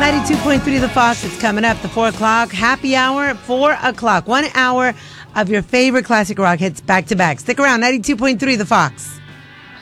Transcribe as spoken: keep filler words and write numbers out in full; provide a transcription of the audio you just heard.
ninety-two point three The Fox. It's coming up. The four o'clock happy hour at four o'clock. One hour of your favorite classic rock hits back to back. Stick around. ninety-two point three The Fox.